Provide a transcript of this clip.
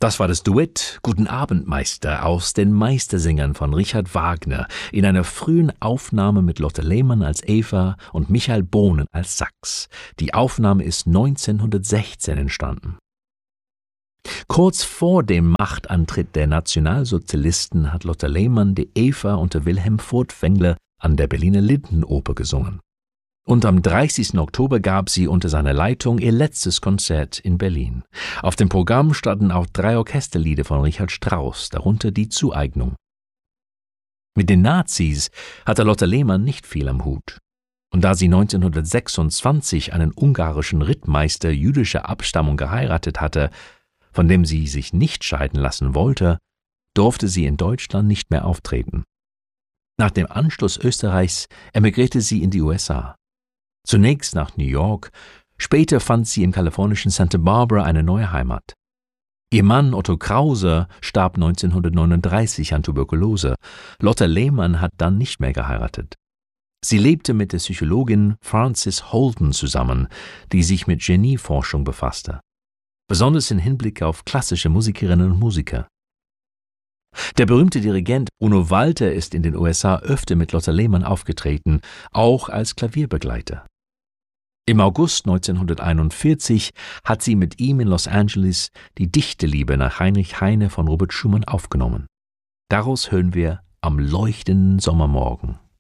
Das war das Duett Guten Abend, Meister aus den Meistersängern von Richard Wagner in einer frühen Aufnahme mit Lotte Lehmann als Eva und Michael Bohnen als Sax. Die Aufnahme ist 1916 entstanden. Kurz vor dem Machtantritt der Nationalsozialisten hat Lotte Lehmann die Eva unter Wilhelm Furtwängler an der Berliner Lindenoper gesungen. Und am 30. Oktober gab sie unter seiner Leitung ihr letztes Konzert in Berlin. Auf dem Programm standen auch 3 Orchesterlieder von Richard Strauss, darunter die Zueignung. Mit den Nazis hatte Lotte Lehmann nicht viel am Hut. Und da sie 1926 einen ungarischen Rittmeister jüdischer Abstammung geheiratet hatte, von dem sie sich nicht scheiden lassen wollte, durfte sie in Deutschland nicht mehr auftreten. Nach dem Anschluss Österreichs emigrierte sie in die USA. Zunächst nach New York, später fand sie im kalifornischen Santa Barbara eine neue Heimat. Ihr Mann Otto Krause starb 1939 an Tuberkulose. Lotte Lehmann hat dann nicht mehr geheiratet. Sie lebte mit der Psychologin Frances Holden zusammen, die sich mit Genieforschung befasste, besonders im Hinblick auf klassische Musikerinnen und Musiker. Der berühmte Dirigent Bruno Walter ist in den USA öfter mit Lotte Lehmann aufgetreten, auch als Klavierbegleiter. Im August 1941 hat sie mit ihm in Los Angeles die Dichterliebe nach Heinrich Heine von Robert Schumann aufgenommen. Daraus hören wir Am leuchtenden Sommermorgen.